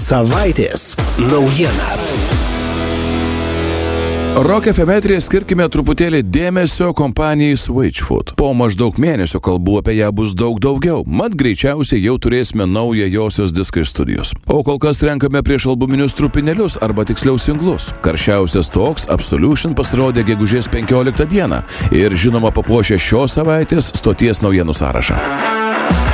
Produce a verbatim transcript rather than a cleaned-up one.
Savaitės naujiena. Rock F M eteryje skirkime truputėlį dėmesio kompanijai Switchfoot. Po maždaug mėnesio kalbų apie ją bus daug daugiau, mat greičiausiai jau turėsime naują josios diską iš studijos. O kol kas renkame prieš albuminius trupinėlius, arba tiksliau singlus. Karščiausias toks Absolution pasirodė gegužės penkioliktą dieną ir žinoma papuošė šios savaitės stoties naujienų sąrašą.